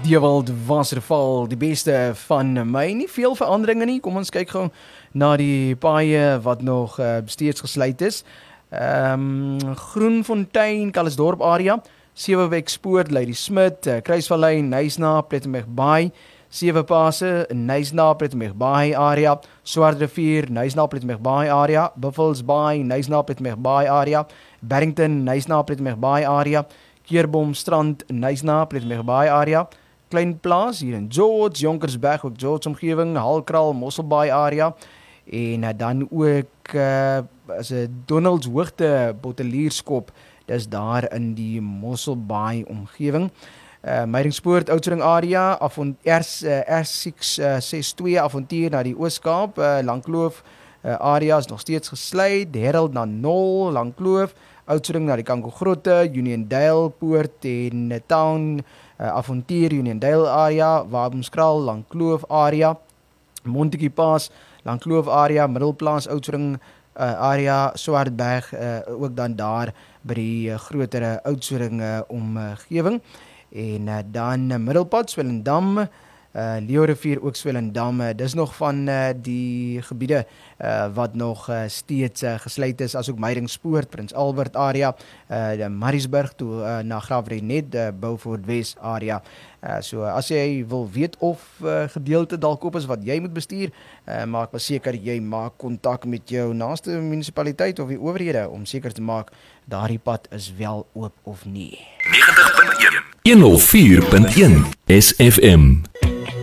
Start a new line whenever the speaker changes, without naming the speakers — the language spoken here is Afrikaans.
Dewald Wasserval, die beste van my. Nie veel veranderinge nie. Kom ons kyk gou na die paaie wat nog steeds gesluit is. Groenfontein, Calisdorp area, Sewebeek Spoort, Lady Smith, Kruisvallei, Nysna, Plettenberg Baai, Sewe Pase, Nysna, Plettenberg Baai area, Swartrivier, Nysna, Plettenberg Baai area, Buffels Baai, Nysna, Plettenberg Baai area, Barrington, Nysna, Plettenberg Baai area, Keerbom Strand, Nysna, Plettenberg Baai area, Klein Plaas hier in George, Jonkersberg, ook George omgewing, Halkral, Mosselbaai area, en dan ook as 'n Donalds Hoogte Bottelierskop, dis daar in die Mosselbaai omgewing. Meiringspoort, Oudtshoorn area, R662 avontuur na die Oos-Kaap, Langkloof area is nog steeds gesluit, Herald na 0, Langkloof, Oudtshoorn na die Kankogrotte, Uniondale, Poort en Town, avontuur, Uniondale area, Wabomskraal, Langkloof area, Montetjie Paas, Langkloof area, Middelplaas, Oudtshoorn area, Swartberg, ook dan daar by die grotere Oudtshoorn omgewing. En dan Middelpad, Swellendam, Leeurivier ook Swellendam, dis nog van die gebiede wat nog steeds gesluit is, as ook Meiringspoort, Prins Albert area, Maritzburg toe na Graafrenet, Beaufort West area. So as jy wil weet of gedeelte dalk op is wat jy moet bestuur, maak maar seker jy maak kontak met jou naaste munisipaliteit of die owerhede om seker te maak daardie pad is wel oop of nie.
90.1 104.1 SFM